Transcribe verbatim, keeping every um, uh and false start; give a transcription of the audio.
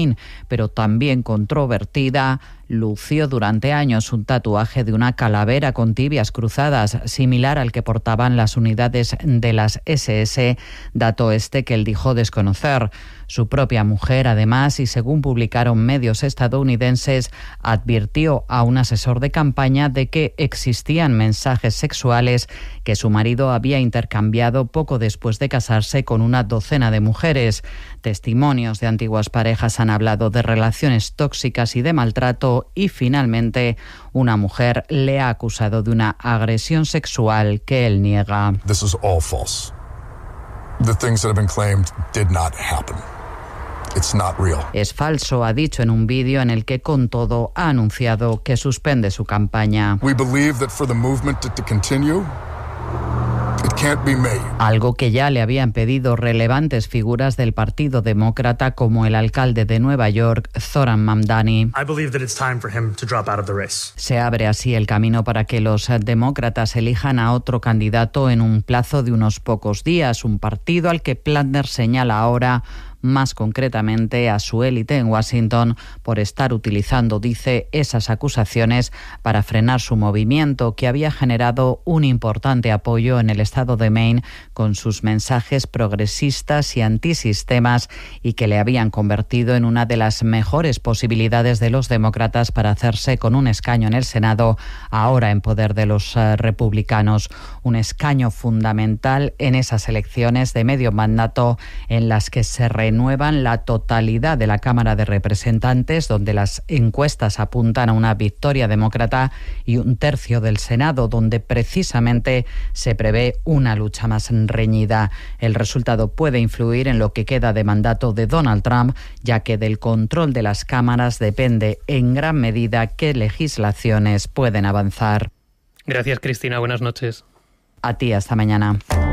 Maine, pero también controvertida, lució durante años un tatuaje de una calavera con tibias cruzadas, similar al que portaban las unidades de las ese ese, dato este que él dijo desconocer. Su propia mujer, además, y según publicaron medios estadounidenses, advirtió a un asesor de campaña de que existían mensajes sexuales que su marido había intercambiado poco después de casarse con una docena de mujeres. Testimonios de antiguas parejas han hablado de relaciones tóxicas y de maltrato, y finalmente una mujer le ha acusado de una agresión sexual que él niega. This is all false. The things that have been claimed did not happen. It's not real. Es falso, ha dicho en un vídeo en el que con todo ha anunciado que suspende su campaña. We believe that for the movement to, to continue, it can't be me. Algo que ya le habían pedido relevantes figuras del Partido Demócrata como el alcalde de Nueva York, Zoran Mamdani. I believe that it's time for him to drop out of the race. Se abre así el camino para que los demócratas elijan a otro candidato en un plazo de unos pocos días, un partido al que Plantner señala ahora más concretamente a su élite en Washington por estar utilizando, dice, esas acusaciones para frenar su movimiento, que había generado un importante apoyo en el estado de Maine con sus mensajes progresistas y antisistemas, y que le habían convertido en una de las mejores posibilidades de los demócratas para hacerse con un escaño en el Senado, ahora en poder de los uh, republicanos. Un escaño fundamental en esas elecciones de medio mandato en las que se renuevan la totalidad de la Cámara de Representantes, donde las encuestas apuntan a una victoria demócrata, y un tercio del Senado, donde precisamente se prevé una lucha más reñida. El resultado puede influir en lo que queda de mandato de Donald Trump, ya que del control de las cámaras depende en gran medida qué legislaciones pueden avanzar. Gracias, Cristina. Buenas noches. A ti, hasta mañana.